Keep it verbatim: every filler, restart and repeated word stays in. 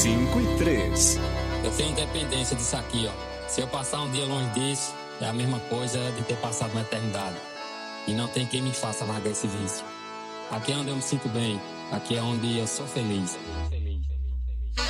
cinco e três. Eu tenho dependência disso aqui, ó. Se eu passar um dia longe disso, é a mesma coisa de ter passado uma eternidade. E não tem quem me faça largar esse vício. Aqui é onde eu me sinto bem. Aqui é onde eu sou feliz.